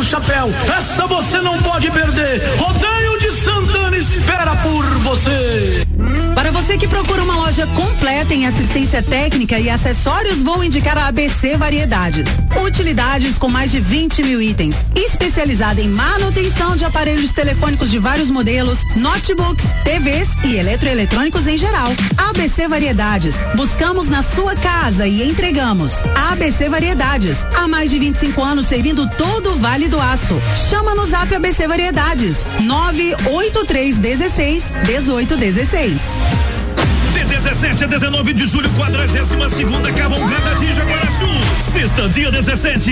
chapéu. Essa você não pode perder. Rodeio de Santana espera por você. Para você que procura uma loja completa em assistência técnica e acessórios, vou indicar a ABC Variedades. Utilidades com mais de 20 mil itens. Especializada em manutenção de aparelhos telefônicos de vários modelos, notebooks, TVs e eletroeletrônicos em geral. ABC Variedades. Buscamos na sua casa e entregamos. ABC Variedades. Há mais de 25 anos servindo todo o Vale do Aço. Chama no Zap ABC Variedades. 98316-1816. De 17 a 19 de julho, 42ª Cavalgada de Jaguaraçu. Sexta, dia 17.